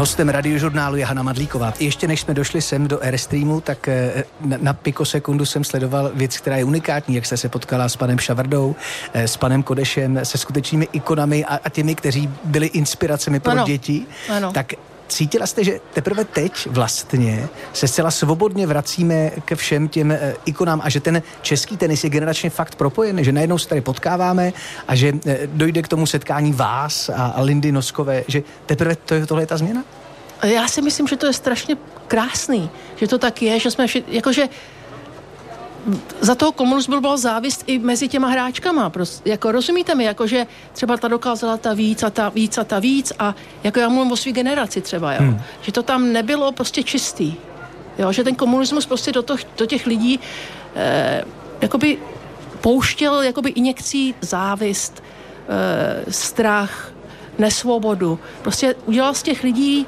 Hostem Radiožurnálu je Hana Madlíková. Ještě než jsme došli sem do Airstreamu, tak na pikosekundu jsem sledoval věc, která je unikátní, jak jste se potkala s panem Šavardou, s panem Kodešem, se skutečnými ikonami a těmi, kteří byli inspiracemi pro děti. Ano. Tak cítila jste, že teprve teď vlastně se zcela svobodně vracíme ke všem těm ikonám a že ten český tenis je generačně fakt propojený, že najednou se tady potkáváme a že dojde k tomu setkání vás a Lindy Noskové, že teprve tohle je ta změna? Já si myslím, že to je strašně krásný, že to tak je, že jsme jakože za toho komunismu byla závist i mezi těma hráčkama. Prostě, jako rozumíte mi, jakože třeba ta dokázala ta víc a jako já mluvím o svý generaci třeba, jo. Že to tam nebylo prostě čistý. Jo, že ten komunismus prostě do těch lidí jakoby pouštěl jakoby injekcí závist, strach, nesvobodu. Prostě udělal z těch lidí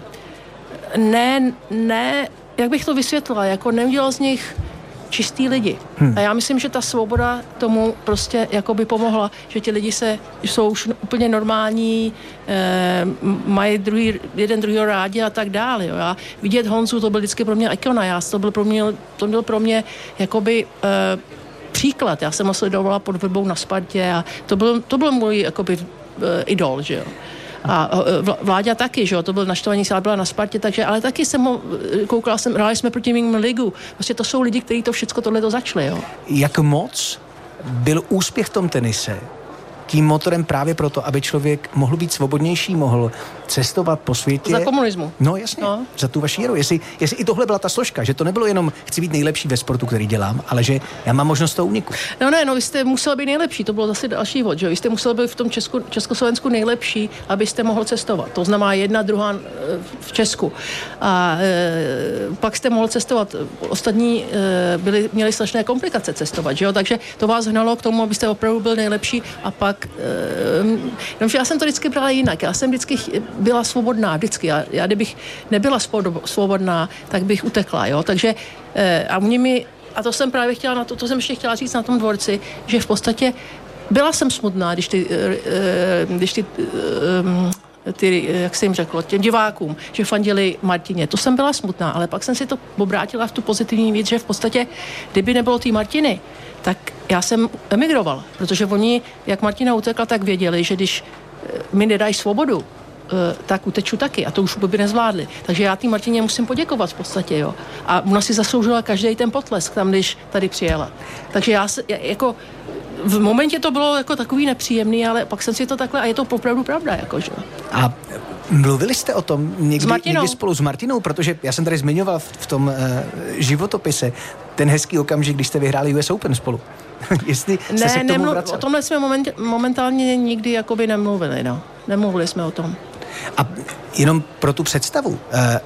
ne, jak bych to vysvětlila, jako neudělal z nich čistý lidi. A já myslím, že ta svoboda tomu prostě jakoby pomohla, že ti lidi jsou už úplně normální, mají jeden druhýho rádi a tak dále. Jo. Já vidět Honzu, to byl vždycky pro mě ikona, to byl pro mě jakoby příklad. Já jsem ho sledovala pod Vrbou na Spartě a to byl můj jakoby idol, že jo. A Vláďa taky, že jo, to byl naštvaný, ale byla na Spartě, takže, ale taky hráli jsme proti Ming ligu. Prostě to jsou lidi, kteří to všechno tohleto začali, jo. Jak moc byl úspěch v tom tenise tím motorem právě proto, aby člověk mohl být svobodnější, mohl cestovat po světě. Za komunismu. No jasně, za tu vaši éru. Jestli i tohle byla ta složka, že to nebylo jenom chci být nejlepší ve sportu, který dělám, ale že já mám možnost toho úniku. No, vy jste musel být nejlepší, to bylo zase další vod, že vy jste musel být v tom Československu nejlepší, abyste mohl cestovat. To znamená jedna, druhá v Česku. A pak jste mohl cestovat. Ostatní měli strašné komplikace cestovat, že jo? Takže to vás hnalo k tomu, abyste opravdu byl nejlepší a pak jenomže já jsem to vždycky brala jinak. Já jsem vždycky byla svobodná, vždycky. Já kdybych nebyla svobodná, tak bych utekla, jo. Takže a to jsem právě chtěla to jsem ještě chtěla říct na tom dvorci, že v podstatě byla jsem smutná, když ty, jak jsem jim řekla, těm divákům, že fandili Martině. To jsem byla smutná, ale pak jsem si to obrátila v tu pozitivní věc, že v podstatě, kdyby nebylo té Martiny, tak já jsem emigrovala, protože oni, jak Martina utekla, tak věděli, že když mi nedají svobodu, tak uteču taky a to už by nezvládli. Takže já té Martině musím poděkovat v podstatě, jo. A ona si zasloužila každý ten potlesk tam, když tady přijela. Takže jako v momentě to bylo jako takový nepříjemný, ale pak jsem si to takhle, a je to opravdu pravda, jakože. A mluvili jste o tom někdy spolu s Martinou, protože já jsem tady zmiňoval v tom životopise ten hezký okamžik, když jste vyhráli US Open spolu. Jestli se k tomu vracet. O tomhle jsme momentálně nikdy jakoby nemluvili, no. Nemluvili jsme o tom. A jenom pro tu představu,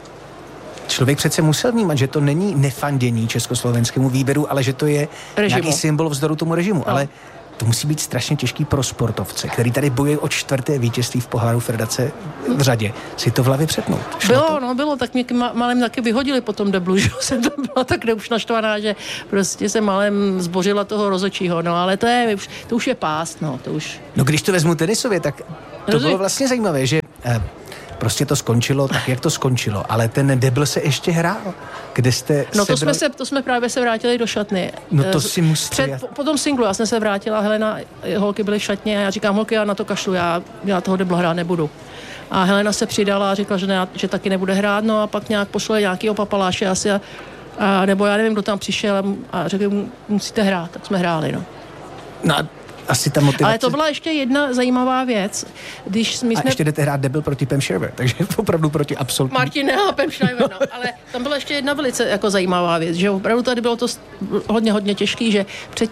člověk přece musel vnímat, že to není nefandění československému výběru, ale že to je nějaký symbol vzdoru tomu režimu. No. Ale to musí být strašně těžký pro sportovce, který tady bojuje o 4. vítězství v poháru Federace v řadě. Si to v hlavě přepnout. Bylo, tak mě malem taky vyhodili po tom deblu, že jsem to byla tak už naštvaná, že prostě jsem malem zbořila toho rozhodčího, no ale to už je pást, no, to už. No když to vezmu tenisově, tak to bylo vlastně zajímavé, že prostě to skončilo tak, jak to skončilo, ale ten debl se ještě hrál. Kde jste to jsme právě se vrátili do šatny. No to si musíte. Po tom singlu já jsem se vrátila, Helena, holky byly v šatně a já říkám, holky, já na to kašlu, já toho debla hrát nebudu. A Helena se přidala a řekla, že taky nebude hrát, no a pak nějak pošle nějakýho papaláše asi a nebo já nevím, kdo tam přišel a řekl, musíte hrát, tak jsme hráli, no. No asi ta motivace. Ale to byla ještě jedna zajímavá věc. Ještě jdete hrát debl proti Pam Shriver, takže opravdu proti absolutní. Martina a Pam Shriver, no. Ale tam byla ještě jedna velice jako zajímavá věc, že opravdu tady bylo to hodně těžký, že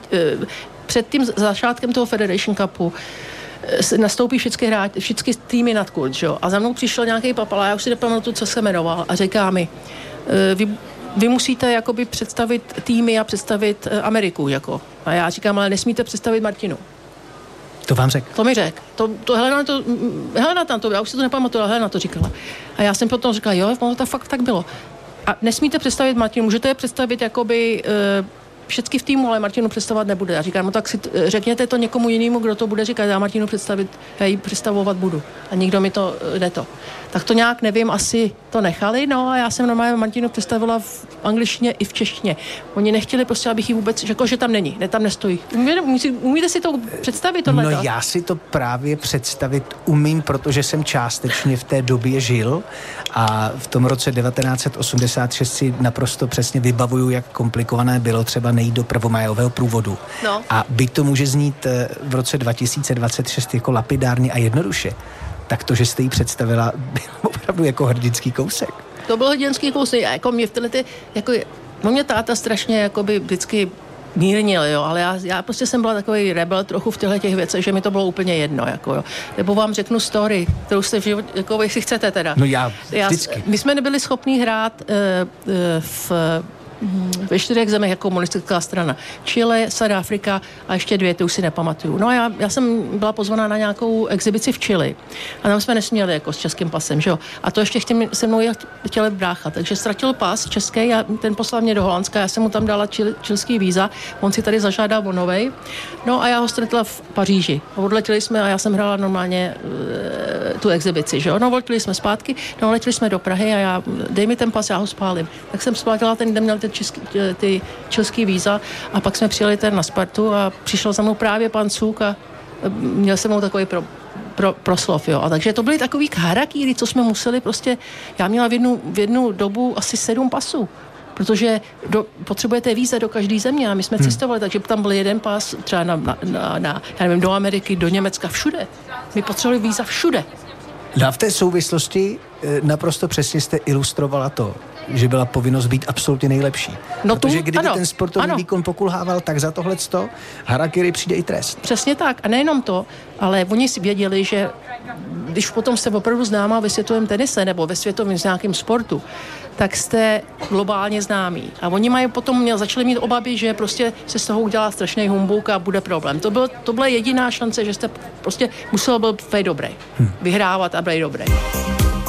před tím začátkem toho Federation Cupu nastoupí všichni týmy nad kurz, že jo. A za mnou přišel nějaký papala, já už si nepamatuju, co se jmenoval, a říká mi, vy musíte jakoby představit týmy a představit Ameriku, jako. A já říkám, ale nesmíte představit Martinu. To vám řekl? To mi řekl. Helena tam to, já už si to nepamatuju, ale Helena to říkala. A já jsem potom říkala, jo, to fakt tak bylo. A nesmíte představit Martinu, můžete je představit jakoby všechny v týmu, ale Martinu představovat nebude. Já říkám, no tak si řekněte to někomu jinému, kdo to bude říkat, já Martinu já ji představovat budu. A nikdo mi to jde to. Tak to nějak nevím, asi to nechali, no a já jsem normálně Martinu představila v angličtině i v češtině. Oni nechtěli prostě, abych ji vůbec řekl, že tam není, ne, tam nestojí. Umíte si to představit tohle? No já si to právě představit umím, protože jsem částečně v té době žil a v tom roce 1986 si naprosto přesně vybavuju, jak komplikované bylo třeba nejít do prvomájového průvodu. No. A byť to může znít v roce 2026 jako lapidárně a jednoduše, tak to, že jste ji představila, byl opravdu jako hrdinský kousek. To byl hrdinský kousek a jako mě v tyhle jako mě táta strašně jakoby vždycky mírnil, jo, ale já prostě jsem byla takový rebel trochu v těchto těch věcech, že mi to bylo úplně jedno, jako jo. Nebo vám řeknu story, kterou jste v životě, jako jestli chcete teda. No já vždycky. My jsme nebyli schopní hrát ve 4 zemích jako komunistická strana. Chile, South Afrika a ještě 2, to už si nepamatuju. No a já jsem byla pozvaná na nějakou exibici v Chile a tam jsme nesměli jako s českým pasem, že jo. A to ještě se mnou chtěl brácha, takže ztratil pas český a ten poslal mě do Holandska, já jsem mu tam dala chilský víza, on si tady zažádal o novej. No a já ho ztratila v Paříži. A odletěli jsme a já jsem hrála normálně tu exibici, že jo. No odletěli jsme zpátky, no letěli jsme do Prahy a dej mi ten pas, já ho spálím. Tak jsem spálila ten, kde měl ty chilský víza a pak jsme přijeli na Spartu a přišel za mnou právě pan Cuk a měl jsem mnou takový proslov, jo. A takže to byly takový harakíry, co jsme museli prostě, já měla v jednu dobu asi 7 pasů, protože potřebujete víza do každé země a my jsme cestovali, takže tam byl jeden pas třeba já nevím, do Ameriky, do Německa, všude. My potřebovali víza všude. A v té souvislosti naprosto přesně jste ilustrovala to, že byla povinnost být absolutně nejlepší. No protože kdyby ten sportovní výkon pokulhával, tak za tohleto harakiri přijde i trest. Přesně tak. A nejenom to, ale oni si věděli, že když potom jste opravdu známá ve světovém tenise nebo ve světovém nějakém sportu, tak jste globálně známí. A oni začali mít obavy, že prostě se z toho udělá strašný humbuk a bude problém. To byla jediná šance, že jste prostě musel být dobrý. Vyhrávat a být dobrý.